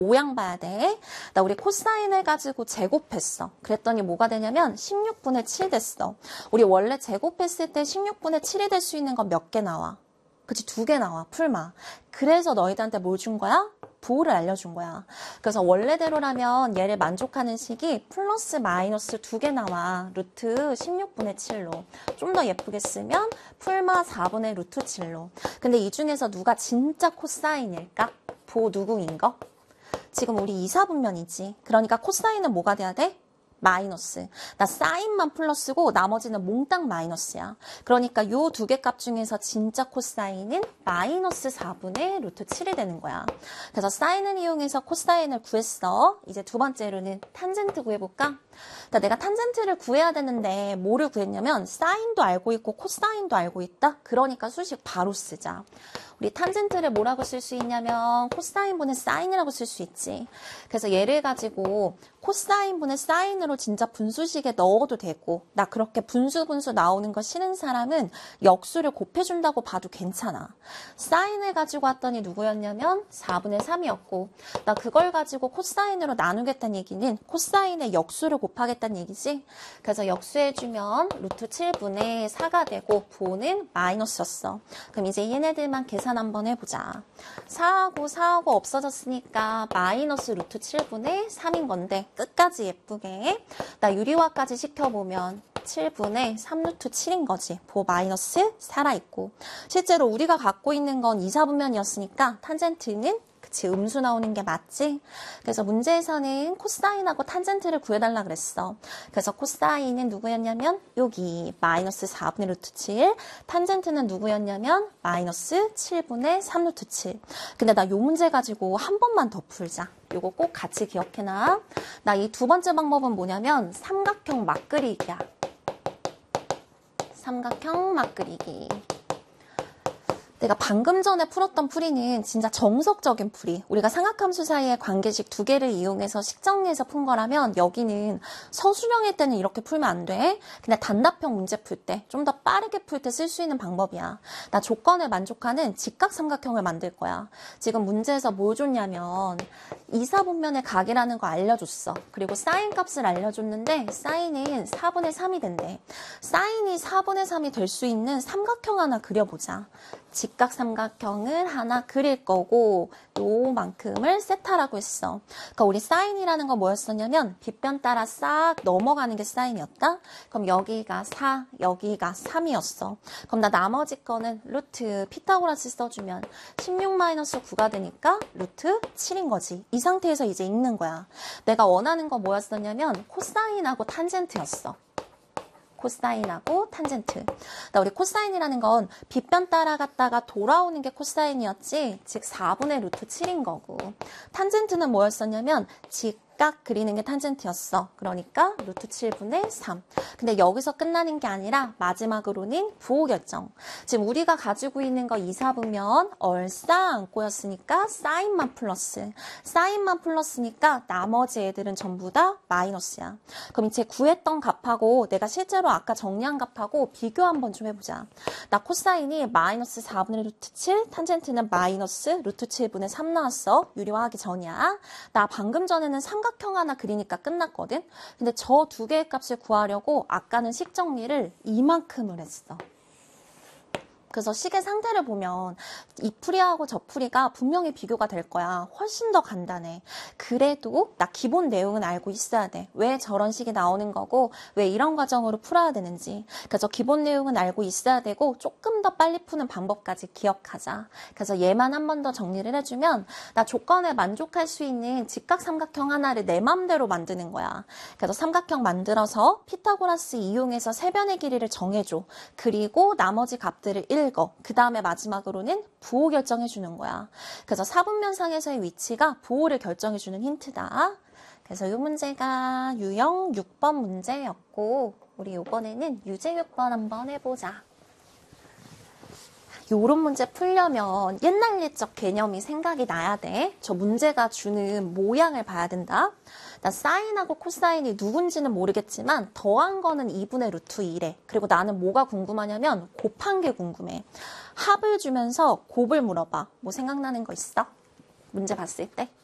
모양 봐야 돼. 나 우리 코사인을 가지고 제곱했어. 그랬더니 뭐가 되냐면 16분의 7 됐어. 우리 원래 제곱했을 때 16분의 7이 될 수 있는 건 몇 개 나와? 그치, 2개 나와. 풀마. 그래서 너희들한테 뭘 준 거야? 부호를 알려준 거야. 그래서 원래대로라면 얘를 만족하는 식이 플러스 마이너스 2개 나와. 루트 16분의 7로. 좀 더 예쁘게 쓰면 풀마 4분의 루트 7로. 근데 이 중에서 누가 진짜 코사인일까? 부호 누구인 거? 지금 우리 이사분면이지. 그러니까 코사인은 뭐가 돼야 돼? 마이너스. 나 사인만 플러스고 나머지는 몽땅 마이너스야. 그러니까 요 2개 값 중에서 진짜 코사인은 마이너스 4분의 루트 7이 되는 거야. 그래서 사인을 이용해서 코사인을 구했어. 이제 두 번째로는 탄젠트 구해볼까? 그러니까 내가 탄젠트를 구해야 되는데 뭐를 구했냐면 사인도 알고 있고 코사인도 알고 있다? 그러니까 수식 바로 쓰자. 우리 탄젠트를 뭐라고 쓸 수 있냐면 코사인분의 사인이라고 쓸 수 있지. 그래서 얘를 가지고 코사인분의 사인으로 진짜 분수식에 넣어도 되고 나 그렇게 분수 나오는 거 싫은 사람은 역수를 곱해준다고 봐도 괜찮아. 사인을 가지고 왔더니 누구였냐면 4분의 3이었고 나 그걸 가지고 코사인으로 나누겠다는 얘기는 코사인의 역수를 곱하겠다는 얘기지. 그래서 역수해주면 루트 7분의 4가 되고 부호는 마이너스였어. 그럼 이제 얘네들만 계산 한번 해보자. 4하고 없어졌으니까 마이너스 루트 7분의 3인 건데 끝까지 예쁘게 나 유리화까지 시켜보면 7분의 3루트 7인 거지. 부호 마이너스 살아있고 실제로 우리가 갖고 있는 건 이사분면이었으니까 탄젠트는 그치, 음수 나오는 게 맞지? 그래서 문제에서는 코사인하고 탄젠트를 구해달라 그랬어. 그래서 코사인은 누구였냐면 여기 마이너스 4분의 루트 7, 탄젠트는 누구였냐면 마이너스 7분의 3 루트 7. 근데 나 요 문제 가지고 한 번만 더 풀자. 요거 꼭 같이 기억해놔. 나 이 두 번째 방법은 뭐냐면 삼각형 막 그리기야. 삼각형 막 그리기. 내가 방금 전에 풀었던 풀이는 진짜 정석적인 풀이. 우리가 삼각함수 사이의 관계식 2개를 이용해서 식정리해서 푼 거라면 여기는 서술형일 때는 이렇게 풀면 안 돼. 근데 단답형 문제 풀 때, 좀 더 빠르게 풀 때 쓸 수 있는 방법이야. 나 조건에 만족하는 직각삼각형을 만들 거야. 지금 문제에서 뭘 줬냐면 이사분면의 각이라는 거 알려줬어. 그리고 사인 값을 알려줬는데 사인은 4분의 3이 된대. 사인이 4분의 3이 될 수 있는 삼각형 하나 그려보자. 직각삼각형을 하나 그릴 거고 요만큼을 세타라고 했어. 그러니까 우리 사인이라는 건 뭐였었냐면 빗변 따라 싹 넘어가는 게 사인이었다. 그럼 여기가 4, 여기가 3이었어. 그럼 나 나머지 거는 루트 피타고라스 써주면 16-9가 되니까 루트 7인 거지. 이 상태에서 이제 읽는 거야. 내가 원하는 거 뭐였었냐면 코사인하고 탄젠트였어. 코사인하고 탄젠트. 우리 코사인이라는 건 빗변 따라갔다가 돌아오는 게 코사인이었지. 즉 4분의 루트 7인 거고. 탄젠트는 뭐였었냐면 직각 그리는 게 탄젠트였어. 그러니까 루트 7분의 3. 근데 여기서 끝나는 게 아니라 마지막으로는 부호 결정. 지금 우리가 가지고 있는 거 이사분면 얼싸안고였으니까 사인만 플러스. 사인만 플러스니까 나머지 애들은 전부 다 마이너스야. 그럼 이제 구했던 값하고 내가 실제로 아까 정리한 값하고 비교 한번 좀 해보자. 나 코사인이 마이너스 4분의 루트 7, 탄젠트는 마이너스 루트 7분의 3 나왔어. 유리화하기 전이야. 나 방금 전에는 삼각형 하나 그리니까 끝났거든. 근데 저 2개의 값을 구하려고 아까는 식 정리를 이만큼을 했어. 그래서 식의 상태를 보면 이 풀이하고 저 풀이가 분명히 비교가 될 거야. 훨씬 더 간단해. 그래도 나 기본 내용은 알고 있어야 돼. 왜 저런 식이 나오는 거고 왜 이런 과정으로 풀어야 되는지. 그래서 기본 내용은 알고 있어야 되고 조금 더 빨리 푸는 방법까지 기억하자. 그래서 얘만 한 번 더 정리를 해주면 나 조건에 만족할 수 있는 직각삼각형 하나를 내 맘대로 만드는 거야. 그래서 삼각형 만들어서 피타고라스 이용해서 세변의 길이를 정해줘. 그리고 나머지 값들을 읽어. 그 다음에 마지막으로는 부호 결정해 주는 거야. 그래서 사분면상에서의 위치가 부호를 결정해 주는 힌트다. 그래서 이 문제가 유형 6번 문제였고 우리 이번에는 유제 6번 한번 해보자. 요런 문제 풀려면 옛날 옛적 개념이 생각이 나야 돼. 저 문제가 주는 모양을 봐야 된다. 나 사인하고 코사인이 누군지는 모르겠지만 더한 거는 2분의 루트 2래. 그리고 나는 뭐가 궁금하냐면 곱한 게 궁금해. 합을 주면서 곱을 물어봐. 뭐 생각나는 거 있어? 문제 봤을 때?